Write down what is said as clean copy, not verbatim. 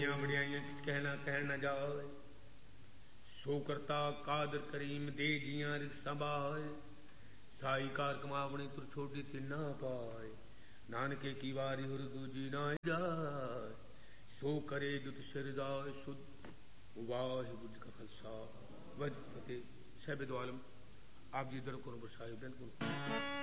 ਵਡਿਆਈਆਂ ਕਿਛ ਕਹਿਣ ਨਾ ਜਾਏ। ਸੋ ਕਰਤਾ ਕਾਦਰ ਕਰੀਮ ਦੇ ਜੀਆਂ ਰਿਤ ਸੰਭਾਏ। ਸਾਈ ਕਾਰ ਕਮਾਵਣੀ ਤੁਰ ਛੋਟੀ ਤਿੰਨਾ ਪਾਏ। ਨਾਨਕੇ ਕੀ ਵਾਰੀ ਹੁਰ ਦੂਜੀ ਨਾ ਜਾਏ। ਸੋ ਕਰੇ ਦੁਤ ਸਿਰਜਾਏ ਸੁਧ। ਵਾਹਿਗੁਰੂ ਜੀ ਕਾ ਖਾਲਸਾ ਵਾਹਿਗੁਰੂ ਜੀ ਕੀ ਫਤਿਹ। ਸਾਹਿਬ-ਏ-ਦੋ ਆਲਮ ਆਪ ਜੀ ਦਰ ਕੋਲੋਂ ਬਰਸਾਏ ਬੇਨਤੀ।